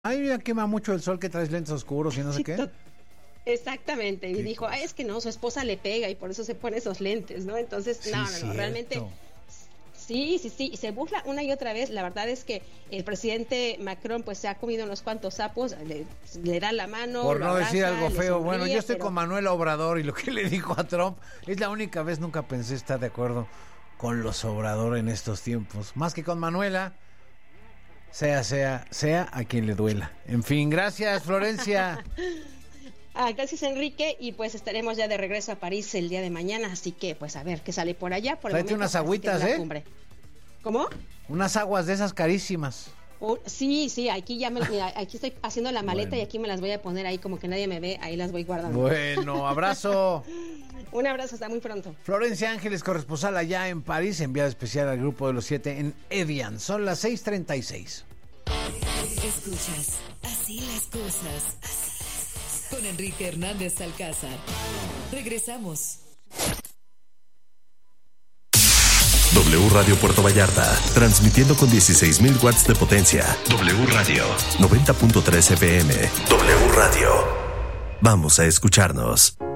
Ay, mira, quema mucho el sol que traes lentes oscuros y no sé qué. Exactamente, y dijo, ay, es que no, su esposa le pega y por eso se pone esos lentes, ¿no? Entonces, Sí, no, realmente, sí, y se burla una y otra vez. La verdad es que el presidente Macron pues se ha comido unos cuantos sapos, le da la mano, por no abraza, decir algo feo. sonríe, Bueno, yo estoy con Manuel Obrador y lo que le dijo a Trump es la única vez, nunca pensé estar de acuerdo con los Obrador en estos tiempos, más que con Manuela. Sea a quien le duela. En fin, gracias, Florencia. Gracias, Enrique, y pues estaremos ya de regreso a París el día de mañana, así que pues a ver qué sale por allá. Tráete unas agüitas, cumbre. ¿Cómo? Unas aguas de esas carísimas. Sí, aquí ya mira, aquí estoy haciendo la maleta. Bueno. Y aquí me las voy a poner ahí como que nadie me ve, ahí las voy guardando. Bueno, abrazo. Un abrazo, hasta muy pronto. Florencia Ángeles, corresponsal allá en París, enviada especial al Grupo de los 7 en Evian. Son las 6:36. Escuchas Así las cosas con Enrique Hernández Alcázar. Regresamos. W Radio Puerto Vallarta, transmitiendo con 16,000 watts de potencia. W Radio 90.3 FM. W Radio. Vamos a escucharnos.